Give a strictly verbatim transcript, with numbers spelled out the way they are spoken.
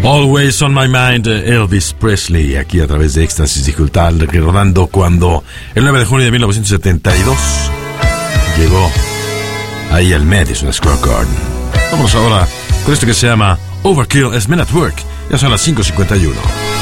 Always on my mind, Elvis Presley, aquí a través de Éxtasis Digital, recordando cuando el nueve de junio de mil novecientos setenta y dos llegó ahí al Madison Square Garden. Vamos ahora con esto que se llama Overkill as Men at Work. Ya son las cinco cincuenta y uno.